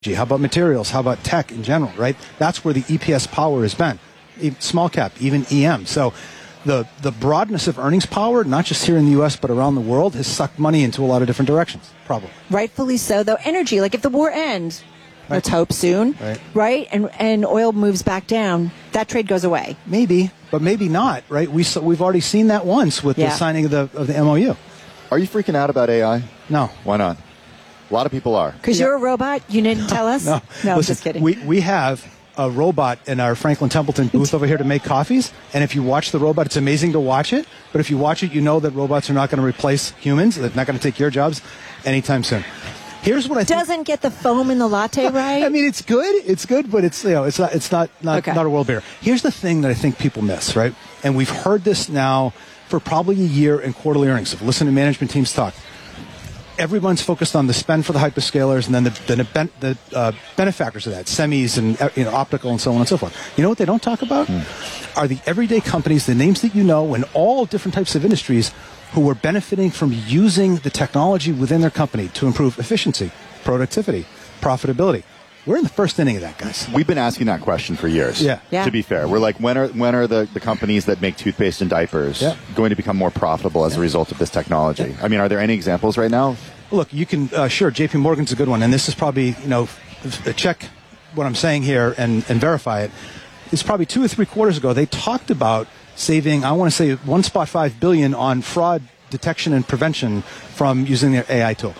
How about materials? How about tech in general, right? That's where the EPS power has been. Small cap, even EM. So the broadness of earnings power, not just here in the U.S., but around the world, has sucked money into a lot of different directions, probably. Rightfully so, though. Energy, like if the war ends, let's hope soon, right? And oil moves back down, that trade goes away. Maybe, but maybe not, right? We've already seen that once with the signing of the MOU. Are you freaking out about AI? No. Why not? A lot of people are. Because you're a robot? You didn't tell us? No, I'm just kidding. We have a robot in our Franklin Templeton booth over here to make coffees, and if you watch the robot, it's amazing to watch it, but if you watch it, you know that robots are not going to replace humans. They're not going to take your jobs anytime soon. Here's what I think. Doesn't get the foam in the latte right? I mean, it's good, but it's not a world beer. Here's the thing that I think people miss, right? And we've heard this now for probably a year in quarterly earnings. If listen to management teams talk, everyone's focused on the spend for the hyperscalers, and then the benefactors of that, semis and optical and so on and so forth. You know what they don't talk about? Are the everyday companies, the names that you know, in all different types of industries, who are benefiting from using the technology within their company to improve efficiency, productivity, profitability. We're in the first inning of that, guys. We've been asking that question for years. Yeah. To be fair, we're like, when are the companies that make toothpaste and diapers going to become more profitable as a result of this technology? I mean, are there any examples right now? Look, you can sure. J.P. Morgan's a good one, and this is probably check what I'm saying here and verify it. It's probably 2 or 3 quarters ago they talked about saving, I want to say, $1.5 billion on fraud detection and prevention from using their AI tool.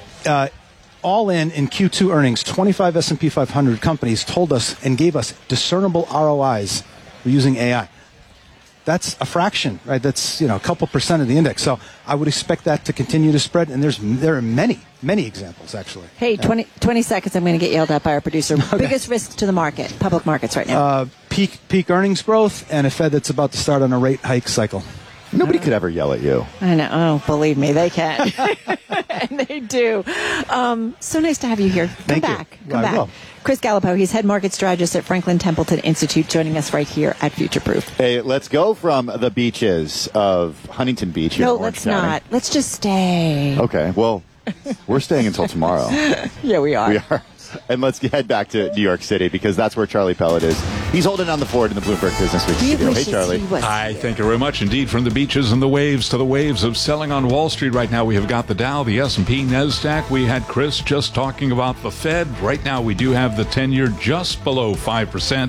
All in Q2 earnings, 25 S&P 500 companies told us and gave us discernible ROIs for using AI. That's a fraction, right? That's a couple percent of the index. So I would expect that to continue to spread, and there are many examples, actually. Hey, 20 seconds, I'm going to get yelled at by our producer. Okay. Biggest risks to the market, public markets right now? Peak earnings growth and a Fed that's about to start on a rate hike cycle. Nobody could ever yell at you. I know. Oh, believe me, they can. And they do. So nice to have you here. Come back. Chris Gallipo, he's head market strategist at Franklin Templeton Institute, joining us right here at Future Proof. Hey, let's go from the beaches of Huntington Beach here in Orange County. No, let's not. Let's just stay. Okay, well, we're staying until tomorrow. Yeah, we are. We are. And let's head back to New York City, because that's where Charlie Pellet is. He's holding down the fort in the Bloomberg Business Week studio. Hey, Charlie. Hi, thank you very much indeed. From the beaches and the waves to the waves of selling on Wall Street right now, we have got the Dow, the S&P, NASDAQ. We had Chris just talking about the Fed. Right now, we do have the 10-year just below 5%.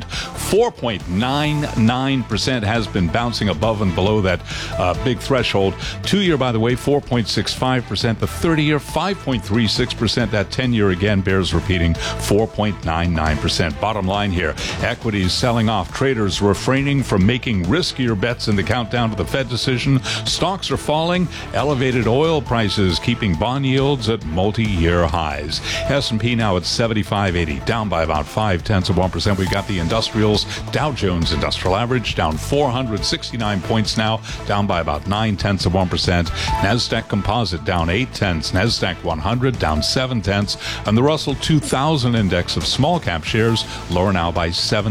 4.99% has been bouncing above and below that big threshold. 2-year, by the way, 4.65%. The 30-year, 5.36%. That 10-year, again, bears repeating, 4.99%. Bottom line here, equities selling off. Traders refraining from making riskier bets in the countdown to the Fed decision. Stocks are falling. Elevated oil prices keeping bond yields at multi-year highs. S&P now at 75.80, down by about 0.5%. We've got the industrials. Dow Jones Industrial Average down 469 points now, down by about 0.9%. NASDAQ Composite down 0.8. NASDAQ 100 down 0.7. And the Russell 2000 index of small cap shares lower now by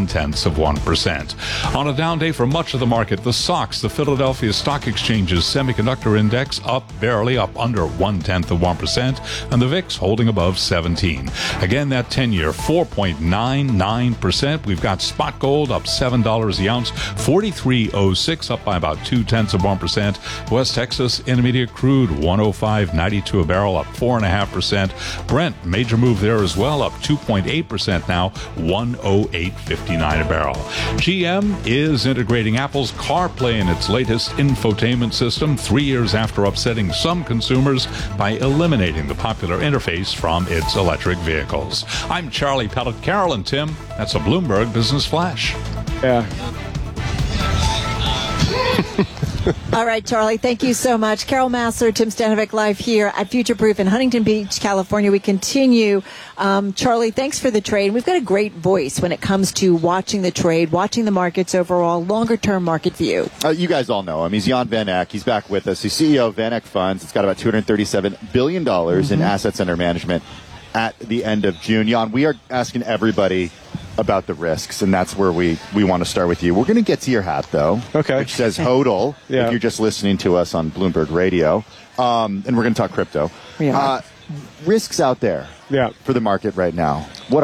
0.7%. On a down day for much of the market, the SOX, the Philadelphia Stock Exchange's semiconductor index, up barely, up under 0.1%, and the VIX holding above 17. Again, that 10-year 4.99%. We've got spot gold up $7 the ounce, 43.06, up by about 0.2%. West Texas Intermediate crude 105.92 a barrel, up 4.5%. Brent, major move there as well, up 2.8% now, 108.59 a barrel. GM is integrating Apple's CarPlay in its latest infotainment system 3 years after upsetting some consumers by eliminating the popular interface from its electric vehicles. I'm Charlie Pellet. Carol and Tim, that's a Bloomberg Business Flash. Yeah. All right, Charlie, thank you so much. Carol Massler, Tim Stanovic, live here at Future Proof in Huntington Beach, California. We continue. Charlie, thanks for the trade. We've got a great voice when it comes to watching the trade, watching the markets overall, longer-term market view. You guys all know him. He's Jan Van Eck. He's back with us. He's CEO of Van Eck Funds. It's got about $237 billion in assets under management at the end of June. Jan, we are asking everybody about the risks, and that's where we want to start with you. We're going to get to your hat, though, which says HODL, if you're just listening to us on Bloomberg Radio, and we're going to talk crypto. We are. Risks out there. Yeah. for the market right now. What